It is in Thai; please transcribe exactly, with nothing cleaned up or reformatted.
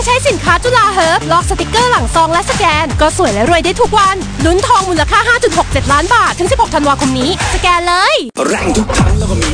ช้สินค้าจุฬาเฮิร์บลอกสติกเกอร์หลังซองและสแกนก็สวยและรวยได้ทุกวันลุ้นทองมูลค่า ห้าจุดหกเจ็ด ล้านบาทถึงสิบหกธันวาคมนี้สแกนเลยแรงทุกครั้งแล้วก็มี